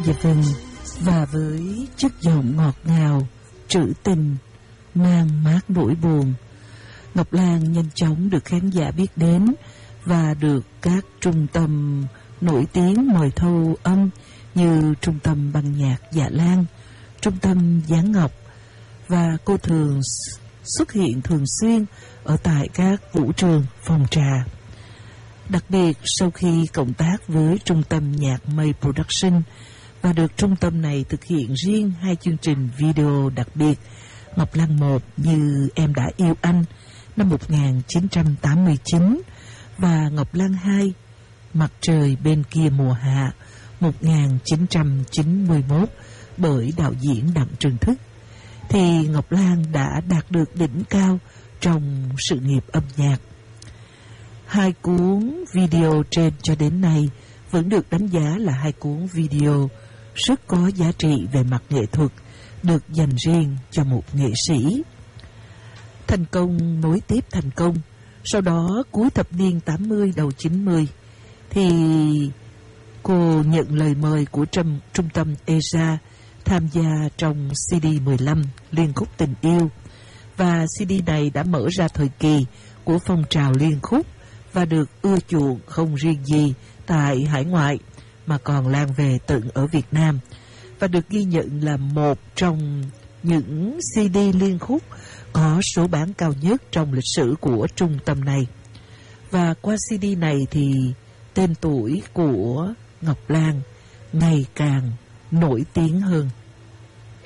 Dạ vâng, và với chất giọng ngọt ngào, trữ tình, mang mát nỗi buồn, Ngọc Lan nhanh chóng được khán giả biết đến và được các trung tâm nổi tiếng mời thâu âm như Trung tâm Băng nhạc Dạ Lan, Trung tâm Giáng Ngọc, và cô thường xuất hiện thường xuyên ở tại các vũ trường, phòng trà. Đặc biệt sau khi cộng tác với Trung tâm Nhạc Mây Production và được trung tâm này thực hiện riêng 2 chương trình video đặc biệt, Ngọc Lan 1 Như Em Đã Yêu Anh năm 1989 và Ngọc Lan 2 Mặt Trời Bên Kia Mùa Hạ 1991 bởi đạo diễn Đặng Trường Thức, thì Ngọc Lan đã đạt được đỉnh cao trong sự nghiệp âm nhạc. 2 cuốn video trên cho đến nay vẫn được đánh giá là 2 cuốn video rất có giá trị về mặt nghệ thuật, được dành riêng cho một nghệ sĩ. Thành công nối tiếp thành công. Sau đó cuối thập niên 80 đầu 90 thì cô nhận lời mời của trung tâm ESA tham gia trong CD15 Liên Khúc Tình Yêu, và CD này đã mở ra thời kỳ của phong trào liên khúc và được ưa chuộng không riêng gì tại hải ngoại mà còn lan về tận ở Việt Nam, và được ghi nhận là một trong những CD liên khúc có số bán cao nhất trong lịch sử của trung tâm này. Và qua CD này thì tên tuổi của Ngọc Lan ngày càng nổi tiếng hơn.